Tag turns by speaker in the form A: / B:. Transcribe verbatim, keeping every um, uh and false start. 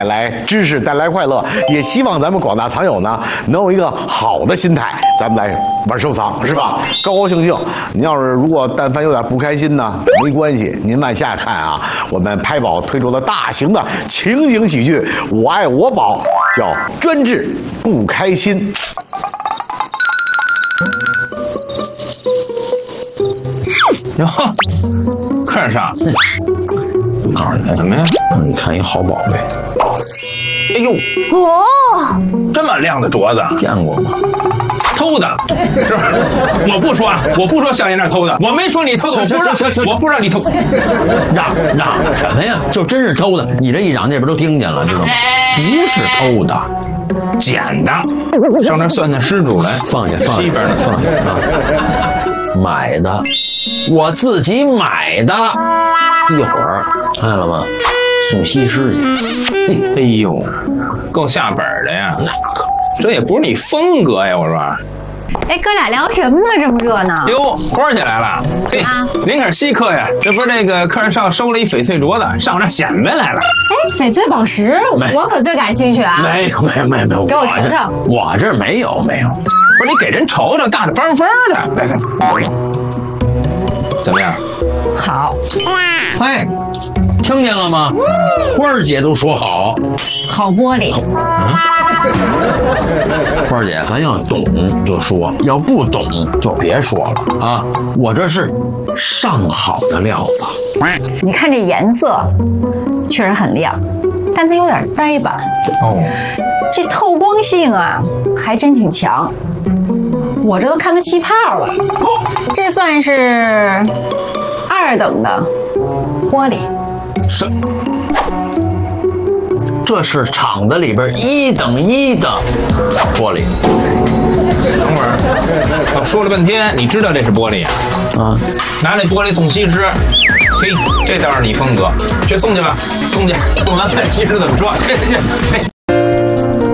A: 来知识，带来快乐，也希望咱们广大藏友呢能有一个好的心态，咱们来玩收藏，是吧？高高兴兴。您要是如果但凡有点不开心呢，没关系，您往下看啊，我们拍宝推出了大型的情景喜剧《我爱我宝》，叫专治不开心。
B: 哟，客人上，我告诉你什么呀？
C: 你看一好宝贝。
B: 哎呦，
D: 哦，
B: 这么亮的镯子，
C: 见过吗？
B: 偷的，是吧？我不说，我不说小爷那偷的，我没说你偷的，我不让，我不让你偷。
C: 嚷嚷什么呀？就真是偷的！你这一嚷，那边都听见了，知道吗？不是偷的，
B: 捡的。上那算算失主来，
C: 放下，放下，
B: 西边的
C: 放下啊！买的，我自己买的。一会儿看了吗？送西施去。
B: 哎呦，够下本的呀！这也不是你风格呀，我说。
D: 哎，哥俩聊什么呢？这么热闹？
B: 哟，花儿起来了！嘿，
D: 啊、
B: 您可是稀客呀！这不是那个客人上收了一翡翠镯子，上我这显摆来了。
D: 哎，翡翠宝石，我可最感兴趣啊！
C: 没有，没有，没有，没有，
D: 给我瞅瞅。
C: 我这没有，没有。
B: 不是你给人瞅瞅，大大方方的，来来，怎么样？
D: 好。
C: 哎，听见了吗？花儿姐都说好。
D: 好玻璃。
C: 嗯。花儿姐，咱要懂就说，要不懂就别说了啊！我这是上好的料子。
D: 你看这颜色，确实很亮，但它有点呆板。
B: 哦，
D: 这透光性啊，还真挺强。我这都看它气泡了，这算是二等的玻璃。
C: 是。这是厂子里边一等一的玻璃。
B: 等会儿，我说了半天，你知道这是玻璃啊？
C: 啊，
B: 拿这玻璃送西施，嘿，这倒是你风格，去送去吧，送去，送完看西施怎么说。这这，哎，